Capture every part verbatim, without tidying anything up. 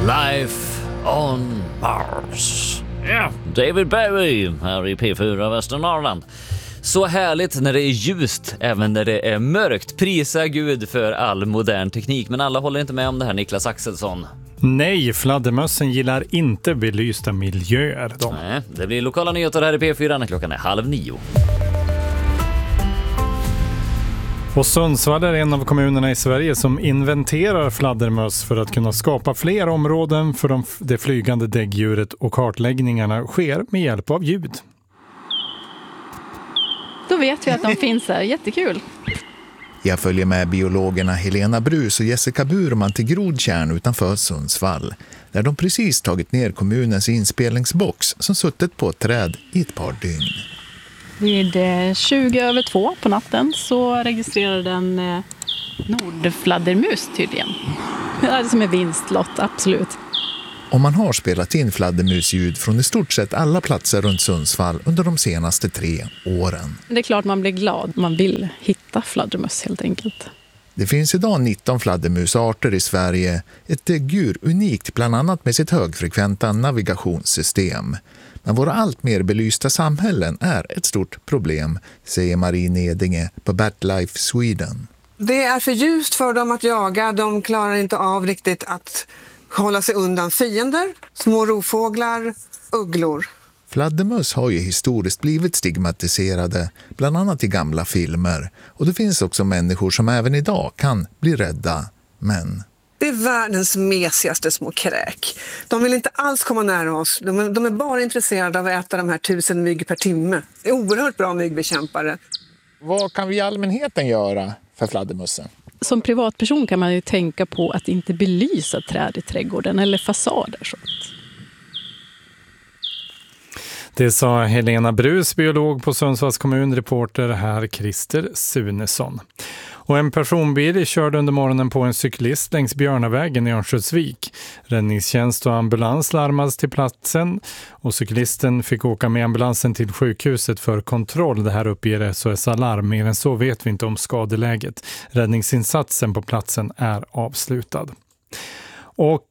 Life on Mars. Ja, yeah. David Bowie här i P fyra Västernorrland. Så härligt när det är ljust, även när det är mörkt. Prisa Gud för all modern teknik. Men alla håller inte med om det här, Niklas Axelsson. Nej, fladdermössen gillar inte belysta miljöer. De. Nej, det blir lokala nyheter här i P fyra när klockan är halv nio. Och Sundsvall är en av kommunerna i Sverige som inventerar fladdermöss för att kunna skapa fler områden för de, det flygande däggdjuret, och kartläggningarna sker med hjälp av ljud. Då vet vi att de finns här. Jättekul. Jag följer med biologerna Helena Brus och Jessica Burman till Grodtjärn utanför Sundsvall, där de precis tagit ner kommunens inspelningsbox som suttit på ett träd i ett par dygn. Vid tjugo över två på natten så registrerade den eh, nordfladdermus tydligen. Det är som en vinstlott, absolut. Och man har spelat in fladdermusljud från i stort sett alla platser runt Sundsvall under de senaste tre åren. Det är klart man blir glad. Man vill hitta fladdermus helt enkelt. Det finns idag nitton fladdermusarter i Sverige. Ett däggdjur unikt bland annat med sitt högfrekventa navigationssystem. Men våra allt mer belysta samhällen är ett stort problem, säger Marie Nedinge på BatLife Sweden. Det är för ljust för dem att jaga. De klarar inte av riktigt att hålla sig undan fiender, små rovfåglar, ugglor. Fladdermöss har ju historiskt blivit stigmatiserade, bland annat i gamla filmer. Och det finns också människor som även idag kan bli rädda, men... Det är världens mesigaste små kräk. De vill inte alls komma nära oss. De är, de är bara intresserade av att äta de här tusen mygg per timme. Det är oerhört bra myggbekämpare. Vad kan vi i allmänheten göra för fladdermössen? Som privatperson kan man ju tänka på att inte belysa träd i trädgården eller fasader. Så. Det sa Helena Brus, biolog på Sundsvalls kommun, reporter här Christer Sunesson. Och en personbil körde under morgonen på en cyklist längs Björnavägen i Örnsköldsvik. Räddningstjänst och ambulans larmades till platsen och cyklisten fick åka med ambulansen till sjukhuset för kontroll. Det här uppger S O S Alarm. Mer än så vet vi inte om skadeläget. Räddningsinsatsen på platsen är avslutad. Och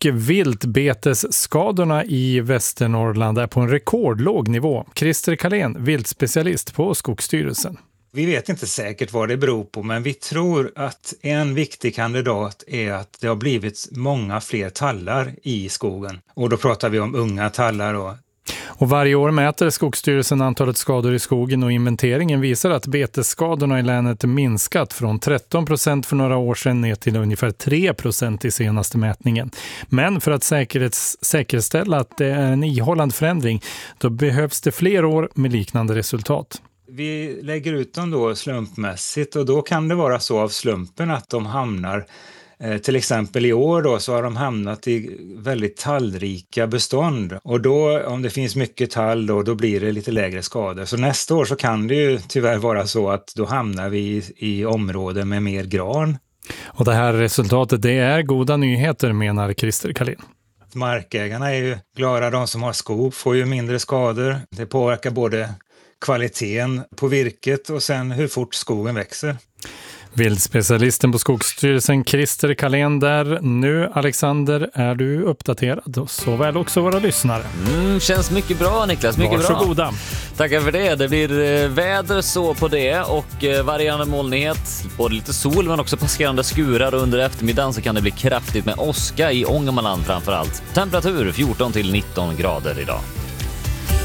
viltbetesskadorna i Västernorrland är på en rekordlåg nivå. Christer Kalén, viltspecialist på Skogsstyrelsen. Vi vet inte säkert vad det beror på, men vi tror att en viktig kandidat är att det har blivit många fler tallar i skogen. Och då pratar vi om unga tallar. Och... och varje år mäter Skogsstyrelsen antalet skador i skogen, och inventeringen visar att betesskadorna i länet minskat från tretton procent för några år sedan ner till ungefär tre procent i senaste mätningen. Men för att säkerhets- säkerställa att det är en ihållande förändring, då behövs det fler år med liknande resultat. Vi lägger ut dem då slumpmässigt, och då kan det vara så av slumpen att de hamnar, eh, till exempel i år då, så har de hamnat i väldigt tallrika bestånd. Och då, om det finns mycket tall då, då blir det lite lägre skador. Så nästa år så kan det ju tyvärr vara så att då hamnar vi i, i områden med mer gran. Och det här resultatet, det är goda nyheter, menar Christer Kalén. Markägarna är ju glada, de som har skog får ju mindre skador. Det påverkar både kvaliteten på virket och sen hur fort skogen växer. Viltspecialisten på Skogsstyrelsen Christer Kalén där. Nu, Alexander, är du uppdaterad, och så väl också våra lyssnare. Mm, känns mycket bra, Niklas. Mycket Varsågoda. bra. Tackar för det. Det blir väder så på det, och varierande molnighet. Både lite sol men också passerande skurar, och under eftermiddagen så kan det bli kraftigt med åska i Ångermanland framförallt. Temperatur fjorton till nitton grader idag.